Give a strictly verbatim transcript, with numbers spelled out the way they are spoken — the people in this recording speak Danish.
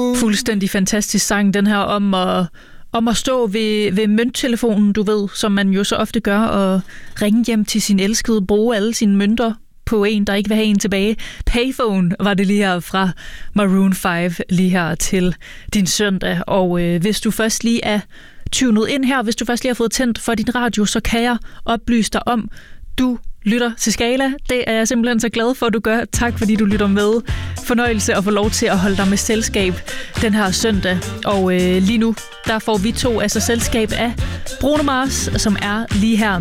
Fuldstændig fantastisk sang, den her om at, om at stå ved, ved mønttelefonen, du ved, som man jo så ofte gør, og ringe hjem til sin elskede, bruge alle sine mønter på en, der ikke vil have en tilbage. Payphone var det lige her fra Maroon fem, lige her til din søndag. Og øh, hvis du først lige er tunet ind her, hvis du først lige har fået tændt for din radio, så kan jeg oplyse dig om, du lytter til Skala. Det er jeg simpelthen så glad for, at du gør. Tak fordi du lytter med. Fornøjelse at få lov til at holde dig med selskab den her søndag. Og øh, lige nu, der får vi to altså selskab af Bruno Mars, som er lige her